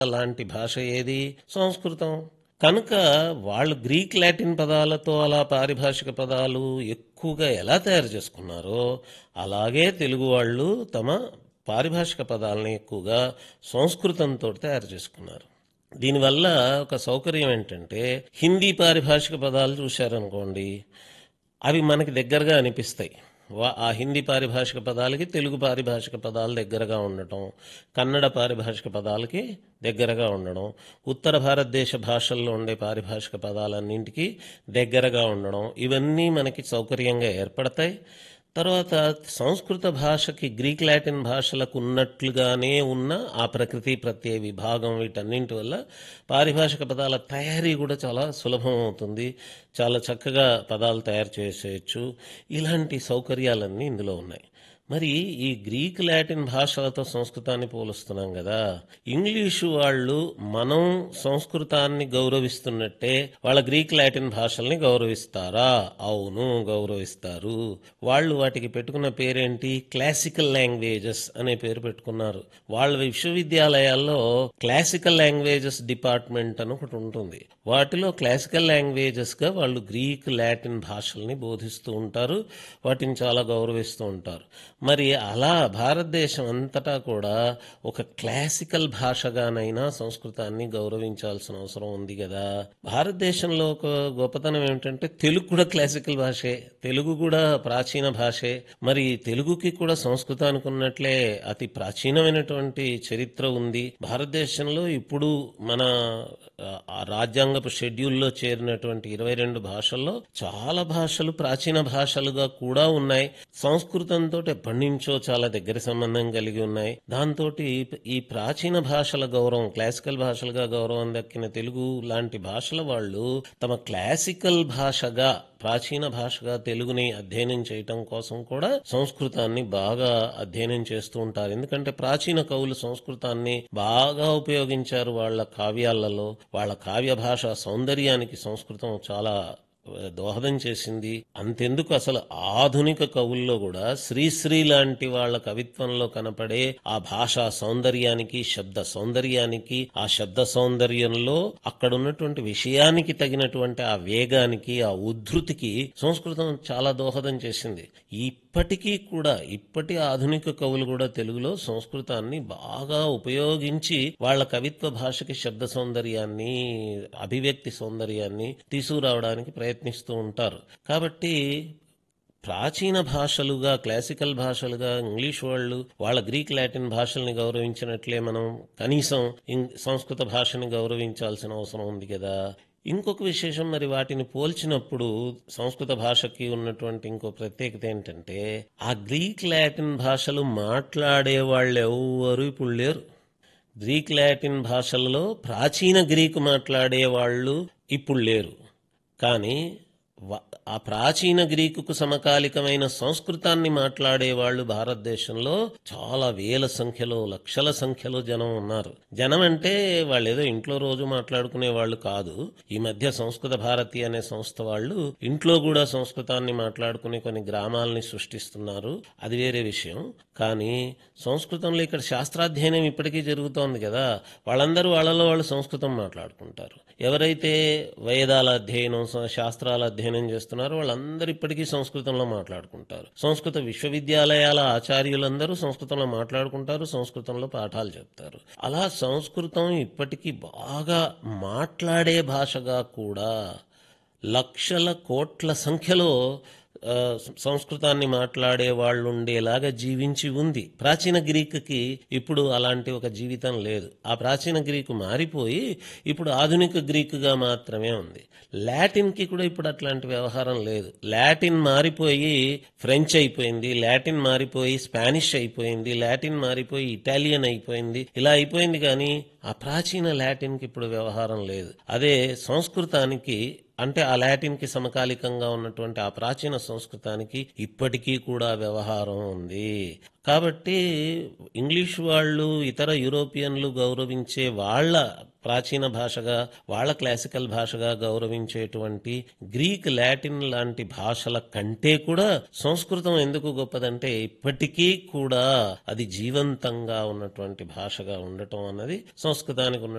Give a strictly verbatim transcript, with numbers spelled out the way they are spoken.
లాంటి భాష ఏది? సంస్కృతం. కనుక వాళ్ళు గ్రీక్ లాటిన్ పదాలతో అలా పారిభాషిక పదాలు ఎక్కువగా ఎలా తయారు చేసుకున్నారో అలాగే తెలుగు వాళ్ళు తమ పారిభాషిక పదాలని ఎక్కువగా సంస్కృతంతో తయారు చేసుకున్నారు. దీనివల్ల ఒక సౌకర్యం ఏంటంటే హిందీ పారిభాషిక పదాలు చూశారనుకోండి, అవి మనకి దగ్గరగా అనిపిస్తాయి. వా- ఆ హిందీ పారిభాషిక పదాలకి తెలుగు పారిభాషిక పదాలు దగ్గరగా ఉండటం, కన్నడ పారిభాషిక పదాలకి దగ్గరగా ఉండడం, ఉత్తర భారతదేశ భాషల్లో ఉండే పారిభాషిక పదాలన్నింటికి దగ్గరగా ఉండడం, ఇవన్నీ మనకి సౌకర్యంగా ఏర్పడతాయి. తర్వాత సంస్కృత భాషకి గ్రీక్ లాటిన్ భాషలకు ఉన్నట్లుగానే ఉన్న ఆ ప్రకృతి ప్రత్యయ విభాగం వీటన్నింటి వల్ల పారిభాషిక పదాల తయారీ కూడా చాలా సులభం అవుతుంది. చాలా చక్కగా పదాలు తయారు చేసేయచ్చు. ఇలాంటి సౌకర్యాలన్నీ ఇందులో ఉన్నాయి. మరి ఈ గ్రీక్ లాటిన్ భాషలతో సంస్కృతాన్ని పోలుస్తున్నాం కదా, ఇంగ్లీషు వాళ్ళు మనం సంస్కృతాన్ని గౌరవిస్తున్నట్టే వాళ్ళ గ్రీక్ లాటిన్ భాషల్ని గౌరవిస్తారా? అవును, గౌరవిస్తారు. వాళ్ళు వాటికి పెట్టుకున్న పేరేంటి? క్లాసికల్ లాంగ్వేజెస్ అనే పేరు పెట్టుకున్నారు. వాళ్ళ విశ్వవిద్యాలయాల్లో క్లాసికల్ లాంగ్వేజెస్ డిపార్ట్మెంట్ అని ఒకటి ఉంటుంది. వాటిలో క్లాసికల్ లాంగ్వేజెస్ గా వాళ్ళు గ్రీక్ లాటిన్ భాషల్ని బోధిస్తూ ఉంటారు. వాటిని చాలా గౌరవిస్తూ ఉంటారు. మరి అలా భారతదేశం అంతటా కూడా ఒక క్లాసికల్ భాషగానైనా సంస్కృతాన్ని గౌరవించాల్సిన అవసరం ఉంది కదా. భారతదేశంలో ఒక గొప్పతనం ఏమిటంటే తెలుగు కూడా క్లాసికల్ భాషే, తెలుగు కూడా ప్రాచీన భాషే. మరి తెలుగుకి కూడా సంస్కృతానికి ఉన్నట్లే అతి ప్రాచీనమైనటువంటి చరిత్ర ఉంది. భారతదేశంలో ఇప్పుడు మన ఆ రాజ్యాంగపు షెడ్యూల్లో చేరినటువంటి ఇరవై రెండు భాషల్లో చాలా భాషలు ప్రాచీన భాషలుగా కూడా ఉన్నాయి. సంస్కృతంతో ఎప్పటి నుంచో చాలా దగ్గర సంబంధం కలిగి ఉన్నాయి. దాంతో ఈ ప్రాచీన భాషల గౌరవం, క్లాసికల్ భాషలుగా గౌరవం దక్కిన తెలుగు లాంటి భాషల వాళ్ళు తమ క్లాసికల్ భాషగా, ప్రాచీన భాషగా తెలుగుని అధ్యయనం చేయటం కోసం కూడా సంస్కృతాన్ని బాగా అధ్యయనం చేస్తూ ఉంటారు. ఎందుకంటే ప్రాచీన కవులు సంస్కృతాన్ని బాగా ఉపయోగించారు వాళ్ళ కావ్యాలలో. వాళ్ళ కావ్య భాష సౌందర్యానికి సంస్కృతం చాలా దోహదం చేసింది. అంతెందుకు, అసలు ఆధునిక కవుల్లో కూడా శ్రీశ్రీ లాంటి వాళ్ళ కవిత్వంలో కనపడే ఆ భాషా సౌందర్యానికి, శబ్ద సౌందర్యానికి, ఆ శబ్ద సౌందర్యంలో అక్కడ ఉన్నటువంటి విషయానికి తగినటువంటి ఆ వేగానికి, ఆ ఉద్ధృతికి సంస్కృతం చాలా దోహదం చేసింది. ఇప్పటికీ కూడా ఇప్పటి ఆధునిక కవులు కూడా తెలుగులో సంస్కృతాన్ని బాగా ఉపయోగించి వాళ్ళ కవిత్వ భాషకి శబ్ద సౌందర్యాన్ని, అభివ్యక్తి సౌందర్యాన్ని తీసుకురావడానికి ప్రయత్నిస్తూ ఉంటారు. కాబట్టి ప్రాచీన భాషలుగా, క్లాసికల్ భాషలుగా ఇంగ్లీష్ వాళ్ళు వాళ్ళ గ్రీక్ లాటిన్ భాషల్ని గౌరవించినట్లే మనం కనీసం సంస్కృత భాషని గౌరవించాల్సిన అవసరం ఉంది కదా. ఇంకొక విశేషం, మరి వాటిని పోల్చినప్పుడు సంస్కృత భాషకి ఉన్నటువంటి ఇంకో ప్రత్యేకత ఏంటంటే ఆ గ్రీక్ లాటిన్ భాషలు మాట్లాడే వాళ్ళు ఎవ్వరూ ఇప్పుడు లేరు. గ్రీక్ లాటిన్ భాషలలో ప్రాచీన గ్రీకు మాట్లాడే వాళ్ళు ఇప్పుడు లేరు. కానీ ఆ ప్రాచీన గ్రీకుకు సమకాలికమైన సంస్కృతాన్ని మాట్లాడే వాళ్ళు భారతదేశంలో చాలా వేల సంఖ్యలో, లక్షల సంఖ్యలో జనం ఉన్నారు. జనం అంటే వాళ్ళు ఏదో ఇంట్లో రోజు మాట్లాడుకునే వాళ్ళు కాదు. ఈ మధ్య సంస్కృత భారతి అనే సంస్థ వాళ్ళు ఇంట్లో కూడా సంస్కృతాన్ని మాట్లాడుకునే కొన్ని గ్రామాలని సృష్టిస్తున్నారు. అది వేరే విషయం. కానీ సంస్కృతంలో ఇక్కడ శాస్త్రాధ్యయనం ఇప్పటికీ జరుగుతోంది కదా. వాళ్ళందరూ వాళ్ళలో వాళ్ళు సంస్కృతం మాట్లాడుకుంటారు. ఎవరైతే వేదాల అధ్యయనం, శాస్త్రాల అధ్యయనం చేస్తున్నారో వాళ్ళందరూ ఇప్పటికీ సంస్కృతంలో మాట్లాడుకుంటారు. సంస్కృత విశ్వవిద్యాలయాల ఆచార్యులందరూ సంస్కృతంలో మాట్లాడుకుంటారు, సంస్కృతంలో పాఠాలు చెప్తారు. అలా సంస్కృతం ఇప్పటికీ బాగా మాట్లాడే భాషగా కూడా లక్షల కోట్ల సంఖ్యలో సంస్కృతాన్ని మాట్లాడే వాళ్ళు ఉండేలాగా జీవించి ఉంది. ప్రాచీన గ్రీకుకి ఇప్పుడు అలాంటి ఒక జీవితం లేదు. ఆ ప్రాచీన గ్రీకు మారిపోయి ఇప్పుడు ఆధునిక గ్రీకుగా మాత్రమే ఉంది. లాటిన్కి కూడా ఇప్పుడు అట్లాంటి వ్యవహారం లేదు. లాటిన్ మారిపోయి ఫ్రెంచ్ అయిపోయింది, లాటిన్ మారిపోయి స్పానిష్ అయిపోయింది, లాటిన్ మారిపోయి ఇటాలియన్ అయిపోయింది. ఇలా అయిపోయింది. కానీ ఆ ప్రాచీన లాటిన్కి ఇప్పుడు వ్యవహారం లేదు. అదే సంస్కృతానికి, అంటే ఆ లాటిన్కి సమకాలికంగా ఉన్నటువంటి ఆ ప్రాచీన సంస్కృతానికి ఇప్పటికీ కూడా వ్యవహారం ఉంది. కాబట్టి ఇంగ్లీష్ వాళ్ళు, ఇతర యూరోపియన్లు గౌరవించే వాళ్ళ ప్రాచీన భాషగా, వాళ్ళ క్లాసికల్ భాషగా గౌరవించేటువంటి గ్రీక్, లాటిన్ లాంటి భాషల కంటే కూడా సంస్కృతం ఎందుకు గొప్పదంటే ఇప్పటికీ కూడా అది జీవంతంగా ఉన్నటువంటి భాషగా ఉండటం అన్నది సంస్కృతానికి ఉన్న